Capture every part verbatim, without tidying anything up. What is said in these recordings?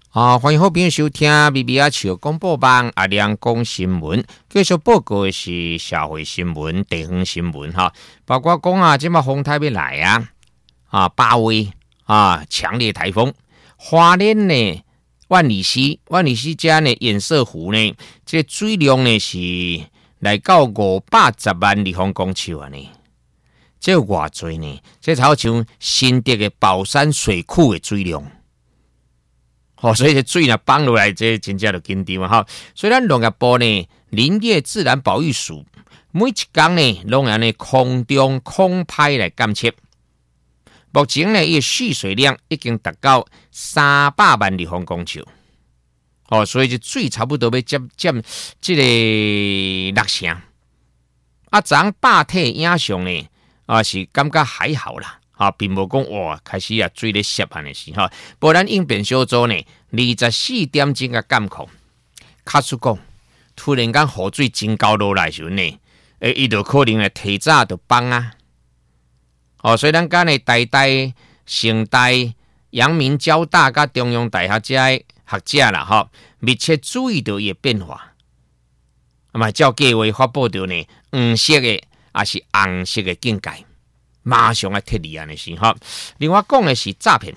啊，欢迎好朋友收听 B B 阿笑广播网阿亮讲新闻，继续报告的是社会新闻、地方新闻哈，包括讲啊，今麦风台要来啊，啊，八位啊，强烈台风，花莲呢，万里溪，万里溪家呢，堰塞湖呢，这水量呢是来到五百十万立方公尺啊呢，这偌济呢？这好像新竹的宝山水库的水量。好、哦，所以这水呢放落来，这真正就紧张啊！哈，所以咱农业部呢，林业自然保育署每一天呢，拢有呢空中空拍来监测。目前呢，伊蓄水量已经达到三百万立方公尺。哦，所以这水差不多要占占这个六成。啊，昨百体影像呢，啊是感觉还好啦。啊，并无讲哇，开始啊水咧泄安尼是哈。不然应变小组呢，二十四点钟个监控，卡出讲，突然间雨水真高落来时呢，诶，伊就可能会提早就放啊。哦，所以咱讲呢，台大、成大、阳明交大甲中央大学这学者啦，哈，密切注意到伊变化。啊嘛，照计划发布到呢，黄色的也是红色的警戒。马上来撤离安尼是哈。另外讲的是诈骗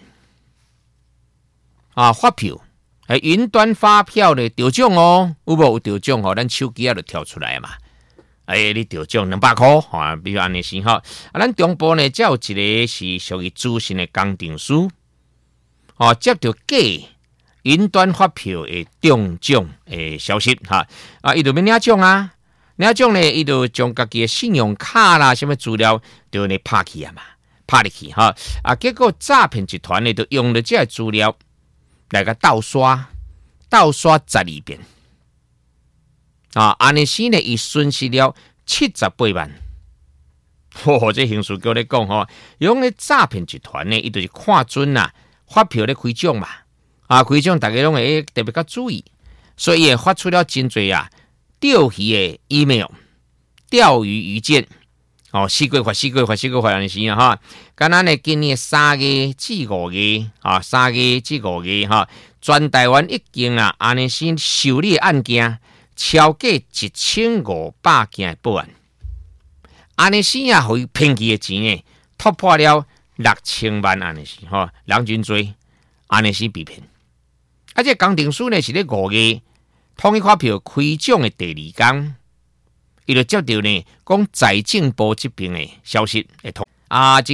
啊，发票诶，云端发票的得奖哦，有无有得奖哦？咱手机啊就跳出来嘛。诶、欸，你得奖两百块啊，比如安尼是哈。啊，咱中部呢，才有一个是属于资深的工程师，哦，接到假云端发票的中奖诶消息哈。啊，伊就要领奖啊。领奖呢，伊就将家己的信用卡啦、什么资料，就呢拍去啊嘛，拍入去哈。啊，结果诈骗集团呢，就用了这些资料来个盗刷，盗刷十二遍。啊，安尼时呢，伊损失了七十八万。嚯、哦，这刑事局咧讲吼，用咧诈骗集团呢，伊就是看准啦，发票咧开奖嘛，啊，开奖大家拢会特别较注意，所以也发出了真侪啊。钓鱼的 email， 钓鱼邮件，哦，四句话，四句话，四句话，安尼是啊哈。敢若呢，今年三月至五月，啊，三月至五月哈，全台湾已经啊，安尼是受理案件超过一千五百件报案，安尼是啊，互伊骗去的钱呢，突破了六千万安尼是哈，人真多，安尼是被骗。而且工程师呢是咧五月。统一发票开奖的第二天，伊就接到呢讲财政部这边的消息，会通啊。